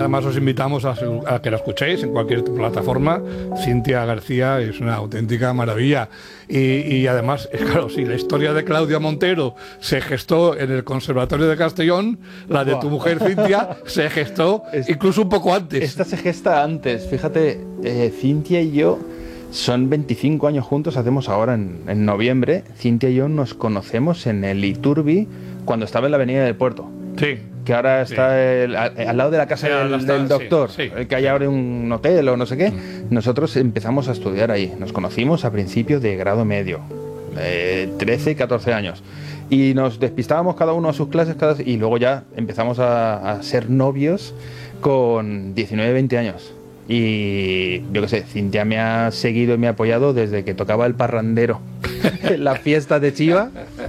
Además os invitamos a que la escuchéis en cualquier plataforma. Cintia García es una auténtica maravilla. Y además, claro, si la historia de Claudia Montero se gestó en el Conservatorio de Castellón, la de tu mujer Cintia se gestó incluso un poco antes. Esta se gesta antes. Fíjate, Cintia y yo son 25 años juntos, hacemos ahora en noviembre. Cintia y yo nos conocemos en el Iturbi cuando estaba en la Avenida del Puerto. Sí. Que ahora está al lado de la casa del doctor, sí. Que hay ahora un hotel o no sé qué. Nosotros empezamos a estudiar ahí. Nos conocimos a principios de grado medio, 13 y 14 años. Y nos despistábamos cada uno a sus clases y luego ya empezamos a ser novios con 19, 20 años. Y yo qué sé, Cintia me ha seguido y me ha apoyado desde que tocaba el parrandero en la fiesta de Chiva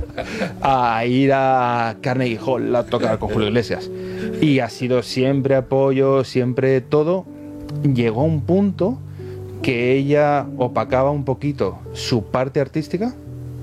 a ir a Carnegie Hall a tocar con Julio Iglesias. Y ha sido siempre apoyo, siempre todo. Llegó un punto que ella opacaba un poquito su parte artística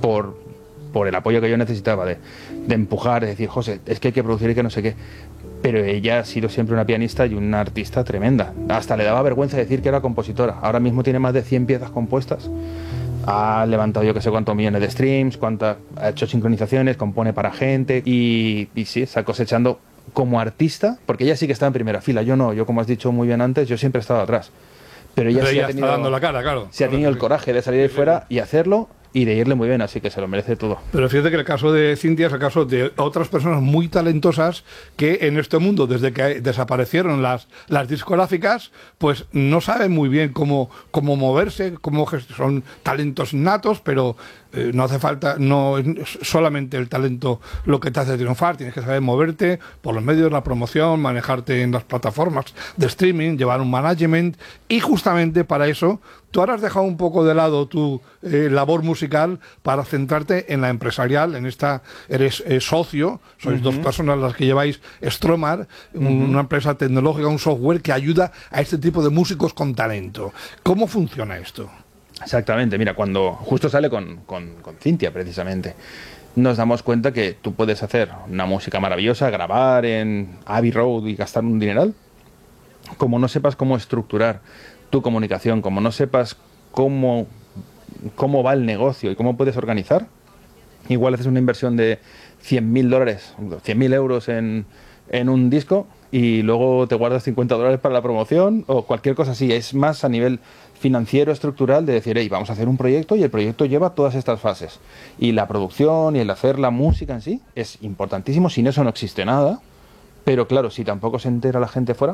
por el apoyo que yo necesitaba de empujar, de decir, José, es que hay que producir y que no sé qué. Pero ella ha sido siempre una pianista y una artista tremenda. Hasta le daba vergüenza decir que era compositora. Ahora mismo tiene más de 100 piezas compuestas. Ha levantado yo que sé cuántos millones de streams, ha hecho sincronizaciones, compone para gente y sí, está cosechando como artista, porque ella sí que está en primera fila. Yo no, yo como has dicho muy bien antes, yo siempre he estado atrás. Pero ella sí ha tenido, está dando la cara, claro. Sí ha tenido el coraje de salir ahí fuera y hacerlo. Y de irle muy bien, así que se lo merece todo. Pero fíjate que el caso de Cintia es el caso de otras personas muy talentosas que en este mundo, desde que desaparecieron las discográficas, pues no saben muy bien cómo moverse, son talentos natos, pero no hace falta, no es solamente el talento lo que te hace triunfar, tienes que saber moverte por los medios de la promoción, manejarte en las plataformas de streaming, llevar un management, y justamente para eso tú ahora has dejado un poco de lado tu labor musical para centrarte en la empresarial. En esta eres socio, sois dos personas las que lleváis Stromar, una empresa tecnológica, un software que ayuda a este tipo de músicos con talento. ¿Cómo funciona esto? Exactamente, mira, cuando justo sale con Cintia precisamente, nos damos cuenta que tú puedes hacer una música maravillosa, grabar en Abbey Road y gastar un dineral, como no sepas cómo estructurar tu comunicación, como no sepas cómo va el negocio y cómo puedes organizar, igual haces una inversión de $100.000, 100.000 euros en un disco y luego te guardas $50 para la promoción o cualquier cosa así. Es más a nivel financiero, estructural, de decir, hey, vamos a hacer un proyecto y el proyecto lleva todas estas fases. Y la producción y el hacer la música en sí es importantísimo, sin eso no existe nada. Pero claro, si tampoco se entera la gente fuera,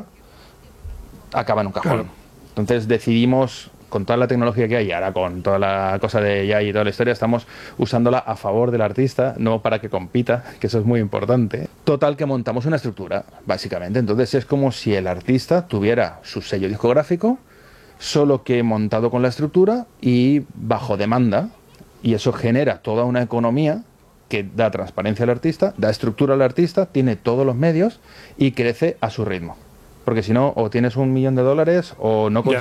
acaba en un cajón. Claro. Entonces decidimos, con toda la tecnología que hay, ahora con toda la cosa de AI y toda la historia, estamos usándola a favor del artista, no para que compita, que eso es muy importante. Total, que montamos una estructura, básicamente. Entonces es como si el artista tuviera su sello discográfico, solo que montado con la estructura y bajo demanda, y eso genera toda una economía que da transparencia al artista, da estructura al artista, tiene todos los medios y crece a su ritmo. Porque si no, o tienes $1 millón o no consigues